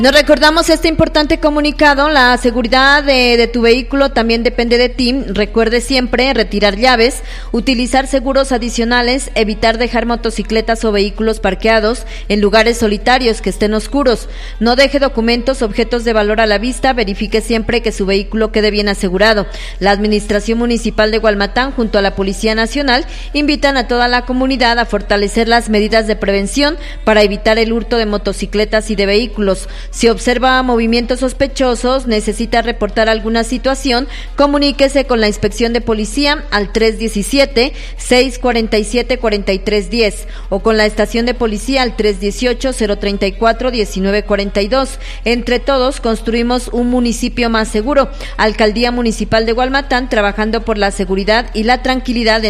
Nos recordamos este importante comunicado: la seguridad de tu vehículo también depende de ti. Recuerde siempre retirar llaves, utilizar seguros adicionales, evitar dejar motocicletas o vehículos parqueados en lugares solitarios que estén oscuros. No deje documentos, objetos de valor a la vista, verifique siempre que su vehículo quede bien asegurado. La Administración Municipal de Gualmatán junto a la Policía Nacional invitan a toda la comunidad a fortalecer las medidas de prevención para evitar el hurto de motocicletas y de vehículos. Si observa movimientos sospechosos, necesita reportar alguna situación, comuníquese con la Inspección de Policía al 317-647-4310 o con la Estación de Policía al 318-034-1942. Entre todos construimos un municipio más seguro. Alcaldía Municipal de Gualmatán, trabajando por la seguridad y la tranquilidad